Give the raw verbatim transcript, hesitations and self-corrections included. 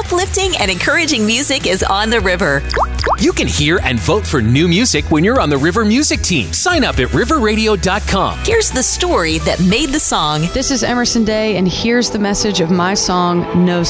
uplifting and encouraging music is on the river. You can hear and vote for new music when you're on the River Music Team. Sign up at river radio dot com. Here's the story that made the song. This is Emerson Day, and here's the message of my song, No